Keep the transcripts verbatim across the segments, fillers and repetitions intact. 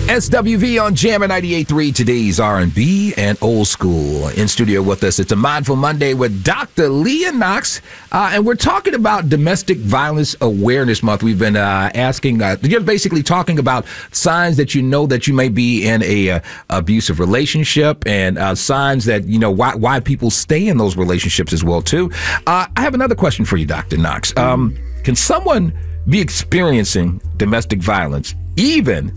S W V on Jammer ninety-eight point three, today's R and B and old school. In studio with us, it's a Mindful Monday with Doctor Leah Knox, uh, and we're talking about Domestic Violence Awareness Month. We've been uh, asking, uh, you're basically talking about signs that you know that you may be in a uh, abusive relationship, and uh, signs that, you know, why, why people stay in those relationships as well, too. Uh, I have another question for you, Doctor Knox. Um, can someone be experiencing domestic violence even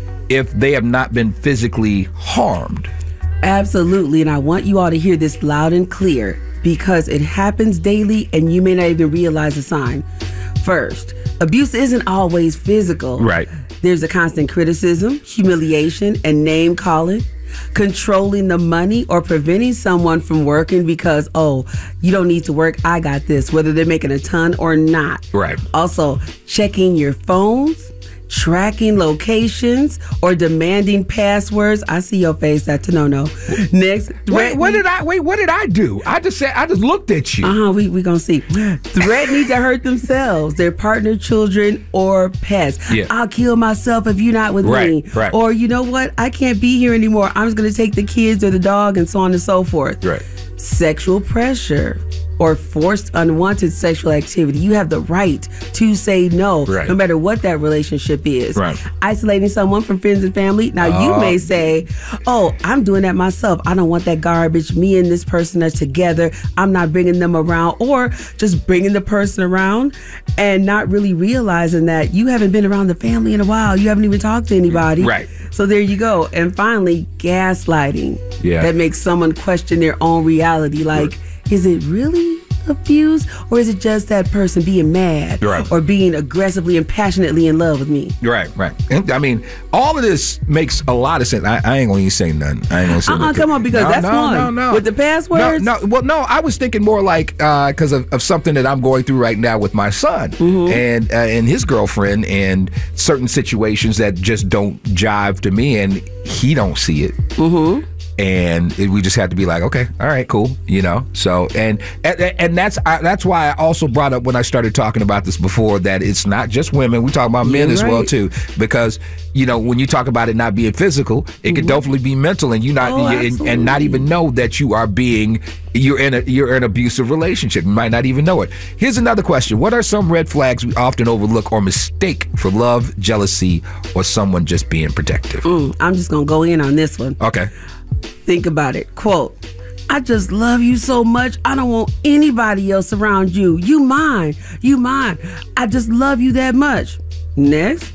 if they have not been physically harmed? Absolutely, and I want you all to hear this loud and clear because it happens daily and you may not even realize the sign. First, abuse isn't always physical. Right. There's a constant criticism, humiliation, and name calling, controlling the money or preventing someone from working because, oh, you don't need to work, I got this, whether they're making a ton or not. Right. Also, checking your phones, tracking locations, or demanding passwords. I see your face. That's a no-no. Next, wait, what did I wait? What did I do? I just said I just looked at you. Uh huh. We we gonna see. Threatening to hurt themselves, their partner, children, or pets. Yeah. I'll kill myself if you're not with right, me. Right. Or you know what? I can't be here anymore. I'm just gonna take the kids or the dog, and so on and so forth. Right. Sexual pressure or forced unwanted sexual activity. You have the right to say no, right, no matter what that relationship is. Right. Isolating someone from friends and family. Now, uh, you may say, oh, I'm doing that myself. I don't want that garbage. Me and this person are together. I'm not bringing them around. Or just bringing the person around and not really realizing that you haven't been around the family in a while. You haven't even talked to anybody. Right. So there you go. And finally, gaslighting. Yeah. That makes someone question their own reality. Like, right, is it really abuse, or is it just that person being mad, right, or being aggressively and passionately in love with me? Right, right. And, I mean, all of this makes a lot of sense. I, I ain't gonna even say nothing. I ain't gonna say uh-uh, nothing. Come on, because no, that's no, one. No, no, with the passwords? No, no. Well, no, I was thinking more like because uh, of, of something that I'm going through right now with my son, mm-hmm, and uh, and his girlfriend, and certain situations that just don't jive to me, and he don't see it. Mm-hmm. And it, we just had to be like, okay, all right, cool, you know. So, and and, and that's I, that's why I also brought up when I started talking about this before that it's not just women. We talk about men You're as right. well too, because you know when you talk about it not being physical, it can definitely be mental, and you not oh, and, and not even know that you are being you're in a you're in an abusive relationship. You might not even know it. Here's another question: what are some red flags we often overlook or mistake for love, jealousy, or someone just being protective? Mm, I'm just gonna go in on this one. Okay. Think about it. Quote, I just love you so much. I don't want anybody else around you. You mine. You mine. I just love you that much. Next.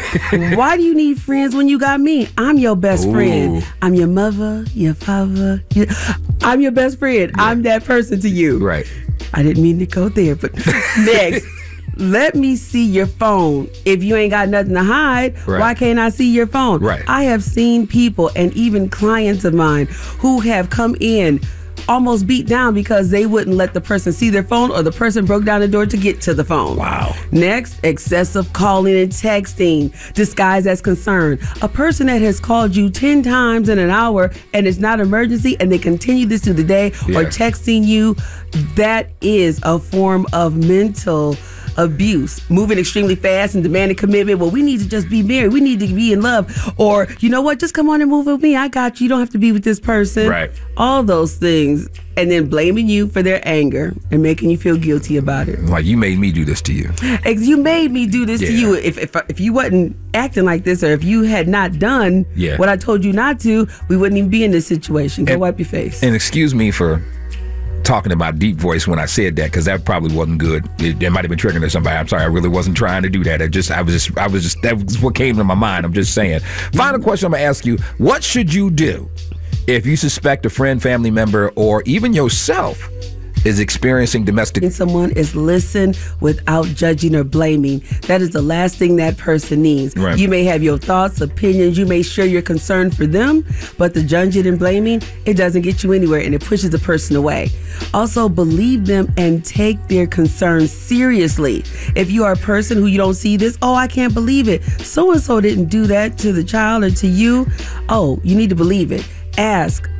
Why do you need friends when you got me? I'm your best Ooh. friend. I'm your mother, your father. Your, I'm your best friend. Yeah. I'm that person to you. Right. I didn't mean to go there, but next. Let me see your phone. If you ain't got nothing to hide, right, why can't I see your phone? Right. I have seen people and even clients of mine who have come in almost beat down because they wouldn't let the person see their phone, or the person broke down the door to get to the phone. Wow. Next, excessive calling and texting disguised as concern. A person that has called you ten times in an hour and it's not emergency, and they continue this through the day, yeah, or texting you, that is a form of mental abuse. Moving extremely fast and demanding commitment. Well, we need to just be married. We need to be in love. Or, you know what? Just come on and move with me. I got you. You don't have to be with this person. Right. All those things. And then blaming you for their anger and making you feel guilty about it. Like, you made me do this to you. You made me do this yeah. to you. If, if if you wasn't acting like this, or if you had not done yeah. what I told you not to, we wouldn't even be in this situation. Go and, wipe your face. And excuse me for talking in my deep voice when I said that, because that probably wasn't good. It, it might have been triggering to somebody. I'm sorry. I really wasn't trying to do that. I just, I was just, I was just, that was what came to my mind. I'm just saying. Final question I'm going to ask you. What should you do if you suspect a friend, family member, or even yourself is experiencing domestic... And someone is listen without judging or blaming. That is the last thing that person needs. Right. You may have your thoughts, opinions, you may share your concern for them, but the judging and blaming, it doesn't get you anywhere, and it pushes the person away. Also, believe them and take their concerns seriously. If you are a person who you don't see this, oh, I can't believe it. So-and-so didn't do that to the child or to you. Oh, you need to believe it. Ask,